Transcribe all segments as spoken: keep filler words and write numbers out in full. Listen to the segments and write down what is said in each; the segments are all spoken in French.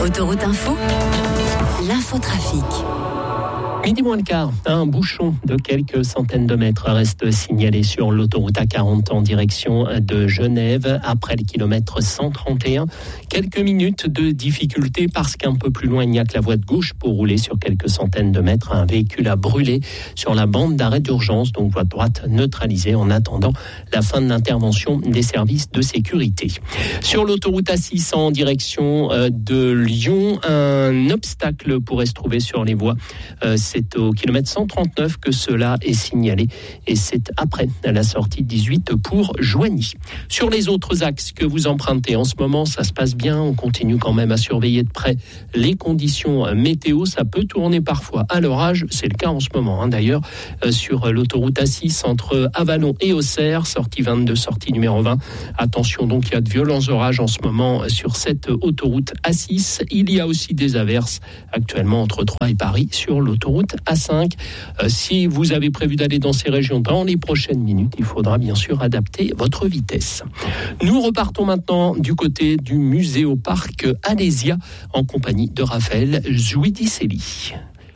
Autoroute Info, l'infotrafic. Midi moins le quart, un bouchon de quelques centaines de mètres reste signalé sur l'autoroute A quarante en direction de Genève après le kilomètre cent trente et un. Quelques minutes de difficulté parce qu'un peu plus loin, il n'y a que la voie de gauche pour rouler sur quelques centaines de mètres. Un véhicule a brûlé sur la bande d'arrêt d'urgence, donc voie de droite neutralisée en attendant la fin de l'intervention des services de sécurité. Sur l'autoroute A six en direction de Lyon, un obstacle pourrait se trouver sur les voies. C'est au kilomètre cent trente-neuf que cela est signalé et c'est après la sortie dix-huit pour Joigny. Sur les autres axes que vous empruntez en ce moment, ça se passe bien. On continue quand même à surveiller de près les conditions météo. Ça peut tourner parfois à l'orage. C'est le cas en ce moment. Hein. D'ailleurs, euh, sur l'autoroute A six entre Avallon et Auxerre, sortie vingt-deux, sortie numéro vingt. Attention donc, il y a de violents orages en ce moment sur cette autoroute A six. Il y a aussi des averses actuellement entre Troyes et Paris sur l'autoroute A cinq. Euh, si vous avez prévu d'aller dans ces régions dans les prochaines minutes, il faudra bien sûr adapter votre vitesse. Nous repartons maintenant du côté du Muséoparc Alésia en compagnie de Raphaël Zouidicelli.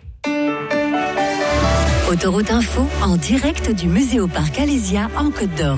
Autoroute Info en direct du Muséoparc Alésia en Côte d'Or.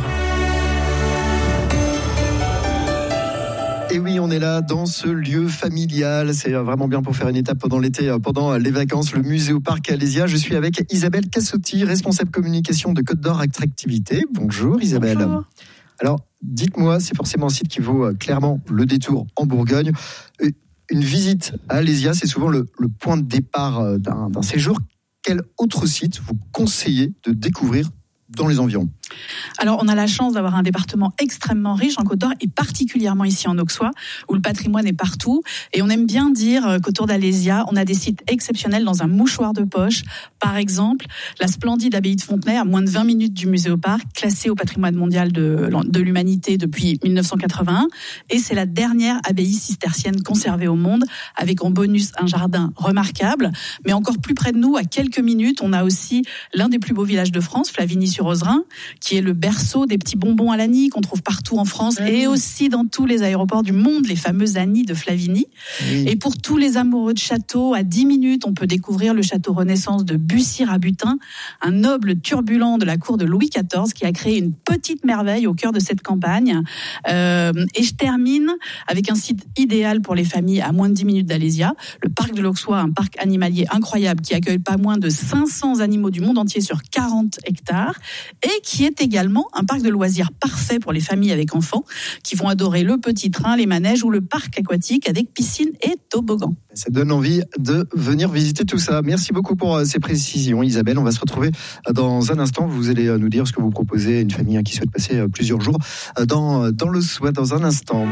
Et oui, on est là dans ce lieu familial. C'est vraiment bien pour faire une étape pendant l'été, pendant les vacances, le Muséoparc Alésia. Je suis avec Isabelle Cassotti, responsable communication de Côte d'Or Attractivité. Bonjour Isabelle. Bonjour. Alors, dites-moi, c'est forcément un site qui vaut clairement le détour en Bourgogne. Une visite à Alésia, c'est souvent le, le point de départ d'un, d'un séjour. Quel autre site vous conseillez de découvrir dans les environs ? Alors, on a la chance d'avoir un département extrêmement riche en Côte d'Or et particulièrement ici en Auxois, où le patrimoine est partout. Et on aime bien dire qu'autour d'Alésia, on a des sites exceptionnels dans un mouchoir de poche. Par exemple, la splendide abbaye de Fontenay, à moins de vingt minutes du Muséoparc, classée au patrimoine mondial de, de l'humanité depuis dix-neuf cent quatre-vingt-un. Et c'est la dernière abbaye cistercienne conservée au monde, avec en bonus un jardin remarquable. Mais encore plus près de nous, à quelques minutes, on a aussi l'un des plus beaux villages de France, Flavigny-sur-Ozerain, qui est le berceau des petits bonbons à l'Annie qu'on trouve partout en France oui. et aussi dans tous les aéroports du monde, les fameuses Annies de Flavigny. Oui. Et pour tous les amoureux de châteaux, à dix minutes, on peut découvrir le château Renaissance de Bussy-Rabutin, un noble turbulent de la cour de Louis quatorze qui a créé une petite merveille au cœur de cette campagne. Euh, et je termine avec un site idéal pour les familles à moins de dix minutes d'Alésia, le parc de l'Auxois, un parc animalier incroyable qui accueille pas moins de cinq cents animaux du monde entier sur quarante hectares et qui est également un parc de loisirs parfait pour les familles avec enfants qui vont adorer le petit train, les manèges ou le parc aquatique avec piscine et toboggan. Ça donne envie de venir visiter tout ça. Merci beaucoup pour ces précisions, Isabelle. On va se retrouver dans un instant. Vous allez nous dire ce que vous proposez à une famille qui souhaite passer plusieurs jours dans, dans le Soie dans un instant.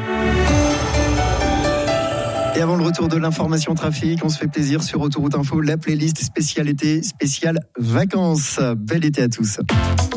Et avant le retour de l'information trafic, on se fait plaisir sur Autoroute Info, la playlist spéciale été, spéciale vacances. Bel été à tous.